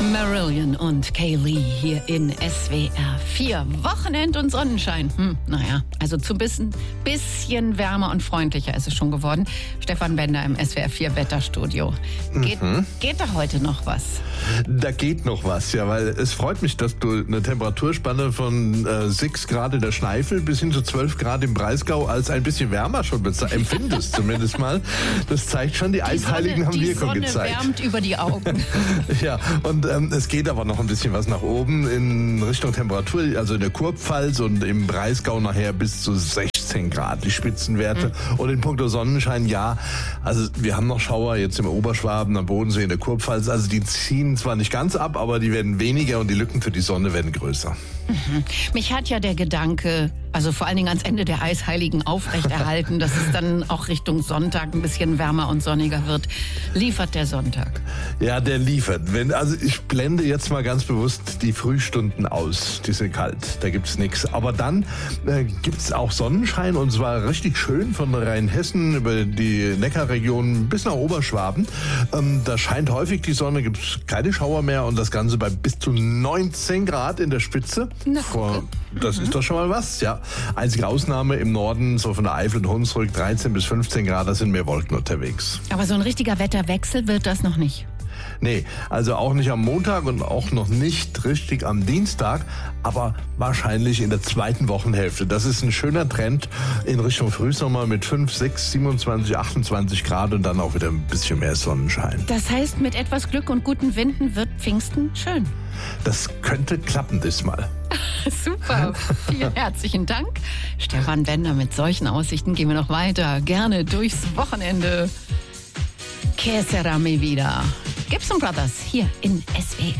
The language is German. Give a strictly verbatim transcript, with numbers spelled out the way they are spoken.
Marillion und Kaylee hier in S W R vier. Wochenend und Sonnenschein. Hm, naja, also zu ein bisschen, bisschen wärmer und freundlicher ist es schon geworden. Stefan Bender im S W R vier Wetterstudio. Geht, mhm. geht da heute noch was? Da geht noch was, ja, weil es freut mich, dass du eine Temperaturspanne von äh, sechs Grad in der Schneifel bis hin zu zwölf Grad im Breisgau als ein bisschen wärmer schon empfindest, zumindest mal. Das zeigt schon, die, die Eisheiligen Sonne, haben Wirkung gezeigt. Die Sonne wärmt über die Augen. Ja, und ähm, es geht aber noch ein bisschen was nach oben in Richtung Temperatur, also in der Kurpfalz und im Breisgau nachher bis zu sechzehn Grad, die Spitzenwerte. Mhm. Und in puncto Sonnenschein, ja, also wir haben noch Schauer jetzt im Oberschwaben, am Bodensee, in der Kurpfalz, also die ziehen zwar nicht ganz ab, aber die werden weniger und die Lücken für die Sonne werden größer. Mhm. Mich hat ja der Gedanke, also vor allen Dingen ans Ende der Eisheiligen aufrechterhalten, dass es dann auch Richtung Sonntag ein bisschen wärmer und sonniger wird. Liefert der Sonntag? Ja, der liefert. Wenn, also ich blende jetzt mal ganz bewusst die Frühstunden aus. Die sind kalt, da gibt's nichts. Aber dann äh, gibt's auch Sonnenschein und zwar richtig schön von Rheinhessen über die Neckarregion bis nach Oberschwaben. Ähm, da scheint häufig die Sonne, gibt's keine Schauer mehr und das Ganze bei bis zu neunzehn Grad in der Spitze. Na, Vor, das mhm. ist doch schon mal was, ja. Einzige Ausnahme im Norden, so von der Eifel und Hunsrück, dreizehn bis fünfzehn Grad, da sind mehr Wolken unterwegs. Aber so ein richtiger Wetterwechsel wird das noch nicht? Nee, also auch nicht am Montag und auch noch nicht richtig am Dienstag, aber wahrscheinlich in der zweiten Wochenhälfte. Das ist ein schöner Trend in Richtung Frühsommer mit fünf, sechs, siebenundzwanzig, achtundzwanzig Grad und dann auch wieder ein bisschen mehr Sonnenschein. Das heißt, mit etwas Glück und guten Winden wird Pfingsten schön. Das könnte klappen diesmal. Super, vielen herzlichen Dank. Stefan Bender, mit solchen Aussichten gehen wir noch weiter. Gerne durchs Wochenende. Que sera mi vida? Gibson Brothers hier in S W